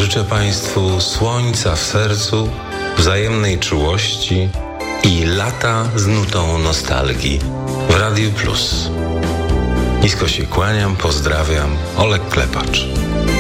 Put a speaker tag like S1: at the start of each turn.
S1: życzę Państwu słońca w sercu, wzajemnej czułości i lata z nutą nostalgii w Radiu Plus. Nisko się kłaniam, pozdrawiam, Olek Klepacz.